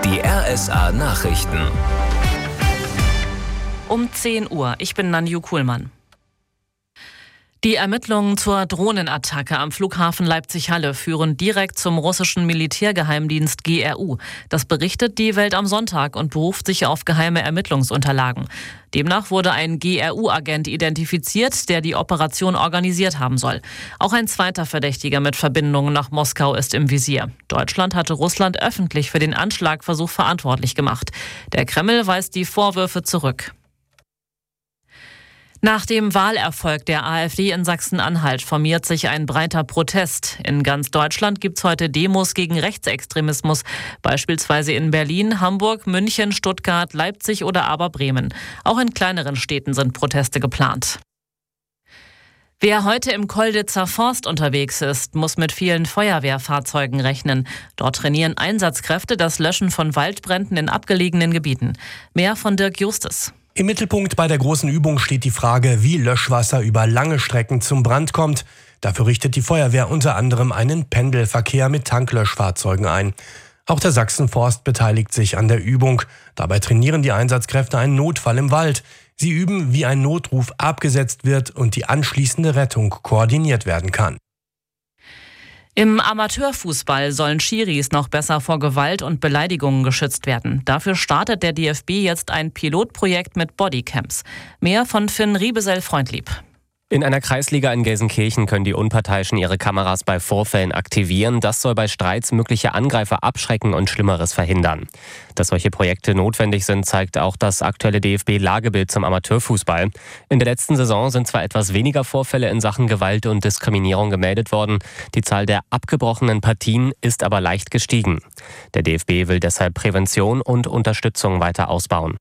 Die RSA Nachrichten. Um 10 Uhr. Ich bin Nanju Kuhlmann. Die Ermittlungen zur Drohnenattacke am Flughafen Leipzig-Halle führen direkt zum russischen Militärgeheimdienst GRU. Das berichtet die Welt am Sonntag und beruft sich auf geheime Ermittlungsunterlagen. Demnach wurde ein GRU-Agent identifiziert, der die Operation organisiert haben soll. Auch ein zweiter Verdächtiger mit Verbindungen nach Moskau ist im Visier. Deutschland hatte Russland öffentlich für den Anschlagversuch verantwortlich gemacht. Der Kreml weist die Vorwürfe zurück. Nach dem Wahlerfolg der AfD in Sachsen-Anhalt formiert sich ein breiter Protest. In ganz Deutschland gibt es heute Demos gegen Rechtsextremismus, beispielsweise in Berlin, Hamburg, München, Stuttgart, Leipzig oder aber Bremen. Auch in kleineren Städten sind Proteste geplant. Wer heute im Kolditzer Forst unterwegs ist, muss mit vielen Feuerwehrfahrzeugen rechnen. Dort trainieren Einsatzkräfte das Löschen von Waldbränden in abgelegenen Gebieten. Mehr von Dirk Justus. Im Mittelpunkt bei der großen Übung steht die Frage, wie Löschwasser über lange Strecken zum Brand kommt. Dafür richtet die Feuerwehr unter anderem einen Pendelverkehr mit Tanklöschfahrzeugen ein. Auch der Sachsenforst beteiligt sich an der Übung. Dabei trainieren die Einsatzkräfte einen Notfall im Wald. Sie üben, wie ein Notruf abgesetzt wird und die anschließende Rettung koordiniert werden kann. Im Amateurfußball sollen Schiris noch besser vor Gewalt und Beleidigungen geschützt werden. Dafür startet der DFB jetzt ein Pilotprojekt mit Bodycams. Mehr von Finn Riebesell-Freundlieb. In einer Kreisliga in Gelsenkirchen können die Unparteiischen ihre Kameras bei Vorfällen aktivieren. Das soll bei Streits mögliche Angreifer abschrecken und Schlimmeres verhindern. Dass solche Projekte notwendig sind, zeigt auch das aktuelle DFB-Lagebild zum Amateurfußball. In der letzten Saison sind zwar etwas weniger Vorfälle in Sachen Gewalt und Diskriminierung gemeldet worden. Die Zahl der abgebrochenen Partien ist aber leicht gestiegen. Der DFB will deshalb Prävention und Unterstützung weiter ausbauen.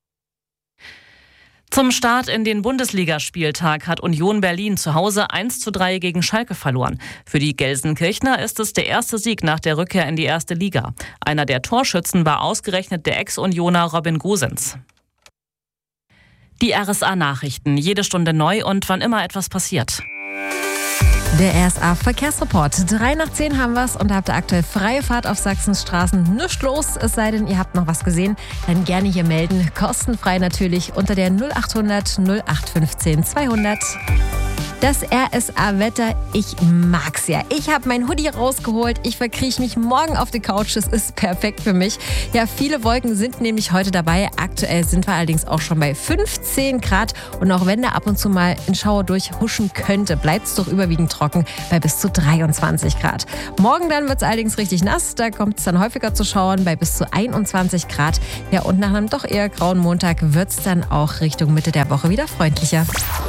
Zum Start in den Bundesligaspieltag hat Union Berlin zu Hause 1:3 gegen Schalke verloren. Für die Gelsenkirchner ist es der erste Sieg nach der Rückkehr in die erste Liga. Einer der Torschützen war ausgerechnet der Ex-Unioner Robin Gosens. Die RSA-Nachrichten, jede Stunde neu und wann immer etwas passiert. Der RSA-Verkehrsreport. 9:03 haben wir's und habt ihr aktuell freie Fahrt auf Sachsens Straßen. Nichts los, es sei denn, ihr habt noch was gesehen. Dann gerne hier melden. Kostenfrei natürlich unter der 0800 0815 200. Das RSA-Wetter, ich mag's ja. Ich habe mein Hoodie rausgeholt, ich verkrieche mich morgen auf die Couch, das ist perfekt für mich. Ja, viele Wolken sind nämlich heute dabei. Aktuell sind wir allerdings auch schon bei 15 Grad. Und auch wenn da ab und zu mal ein Schauer durchhuschen könnte, bleibt es doch überwiegend trocken bei bis zu 23 Grad. Morgen dann wird es allerdings richtig nass, da kommt es dann häufiger zu Schauern bei bis zu 21 Grad. Ja, und nach einem doch eher grauen Montag wird es dann auch Richtung Mitte der Woche wieder freundlicher.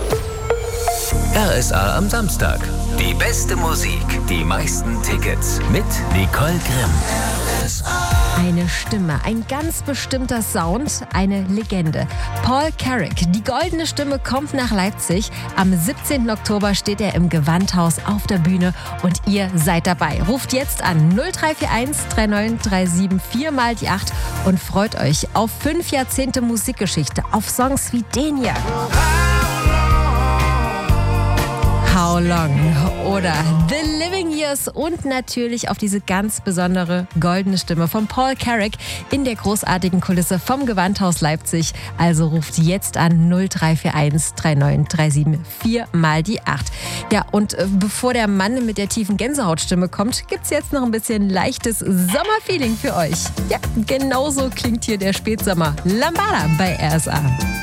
RSA am Samstag. Die beste Musik, die meisten Tickets mit Nicole Grimm. Eine Stimme, ein ganz bestimmter Sound, eine Legende. Paul Carrack, die goldene Stimme, kommt nach Leipzig. Am 17. Oktober steht er im Gewandhaus auf der Bühne und ihr seid dabei. Ruft jetzt an 0341 3937 4 mal die 8 und freut euch auf 5 Jahrzehnte Musikgeschichte, auf Songs wie den hier. How Long oder The Living Years und natürlich auf diese ganz besondere goldene Stimme von Paul Carrack in der großartigen Kulisse vom Gewandhaus Leipzig. Also ruft jetzt an 0341 3937 4 mal die 8. Ja, und bevor der Mann mit der tiefen Gänsehautstimme kommt, gibt's jetzt noch ein bisschen leichtes Sommerfeeling für euch. Ja, genauso klingt hier der Spätsommer Lambada bei RSA.